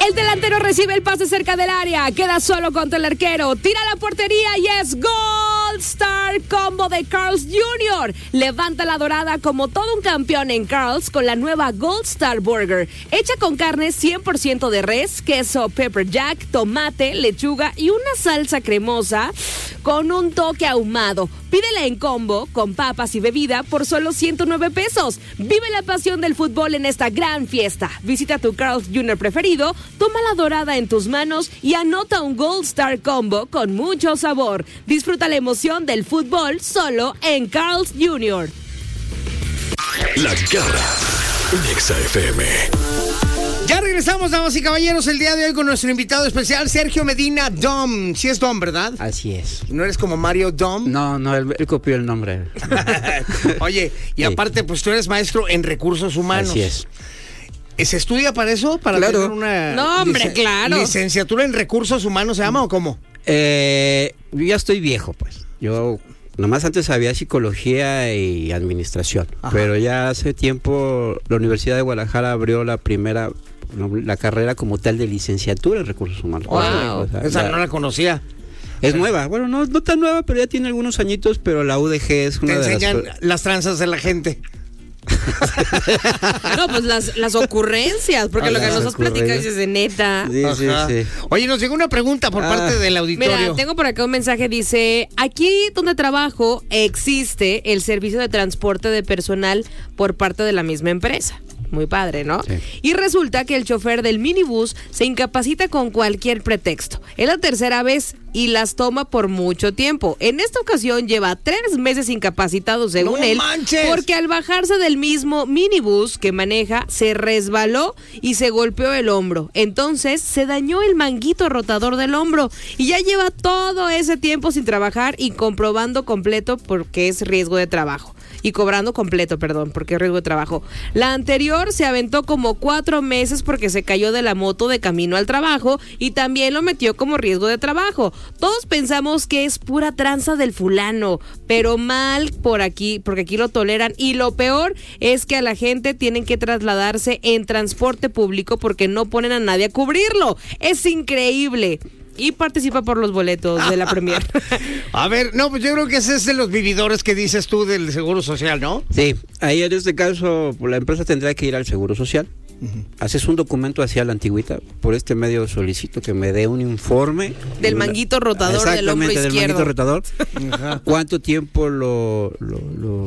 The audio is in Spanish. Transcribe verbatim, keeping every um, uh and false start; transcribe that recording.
El delantero recibe el pase cerca del área, queda solo contra el arquero, tira a la portería y es Gold Star Combo de Carl's junior Levanta la dorada como todo un campeón en Carl's con la nueva Gold Star Burger, hecha con carne cien por ciento de res, queso pepper jack, tomate, lechuga y una salsa cremosa con un toque ahumado. Pídela en combo con papas y bebida por solo ciento nueve pesos. Vive la pasión del fútbol en esta gran fiesta. Visita tu Carl's junior preferido, toma la dorada en tus manos y anota un Gold Star Combo con mucho sabor. Disfruta la emoción del fútbol solo en Carl's junior La Garra en Exa F M. Ya regresamos, damas y caballeros, el día de hoy con nuestro invitado especial, Sergio Medina Dom. Sí es Dom, ¿verdad? Así es. ¿No eres como Mario Dom? No, no, él, él copió el nombre. Oye, y sí. Aparte, pues tú eres maestro en recursos humanos. Así es. ¿Se estudia para eso? ¿Para claro. tener una no, hombre, lic- claro. licenciatura en recursos humanos se llama o cómo? Eh, yo ya estoy viejo, pues. Yo nomás antes sabía psicología y administración. Ajá. Pero ya hace tiempo la Universidad de Guadalajara abrió la primera... la carrera como tal de licenciatura en recursos humanos. Wow. O sea, esa la, no la conocía. Es nueva, bueno, no, no tan nueva, pero ya tiene algunos añitos, pero la U D G es una Te de enseñan las... las tranzas de la gente. No, pues las, las ocurrencias, porque ah, lo que nos has platicado dices de neta. Sí, sí, sí. Oye, nos llegó una pregunta por ah. parte del auditorio. Mira, tengo por acá un mensaje, dice, aquí donde trabajo existe el servicio de transporte de personal por parte de la misma empresa. Muy padre, ¿no? Sí. Y resulta que el chofer del minibús se incapacita con cualquier pretexto. Es la tercera vez y las toma por mucho tiempo. En esta ocasión lleva tres meses incapacitado, según ¡No él, manches! Porque al bajarse del mismo minibús que maneja, se resbaló y se golpeó el hombro. Entonces se dañó el manguito rotador del hombro y ya lleva todo ese tiempo sin trabajar y comprobando completo porque es riesgo de trabajo. Y cobrando completo, perdón, porque es riesgo de trabajo. La anterior se aventó como cuatro meses porque se cayó de la moto de camino al trabajo y también lo metió como riesgo de trabajo. Todos pensamos que es pura tranza del fulano, pero mal por aquí, porque aquí lo toleran. Y lo peor es que a la gente tienen que trasladarse en transporte público porque no ponen a nadie a cubrirlo. Es increíble. Y participa por los boletos de la Premier. A ver, no, pues yo creo que ese es de los vividores que dices tú del Seguro Social, ¿no? Sí, ahí en este caso la empresa tendrá que ir al Seguro Social. Uh-huh. Haces un documento hacia la antigüita. Por este medio solicito que me dé un informe del manguito rotador del hombro izquierdo. Del manguito rotador. Uh-huh. ¿Cuánto tiempo lo, lo, lo,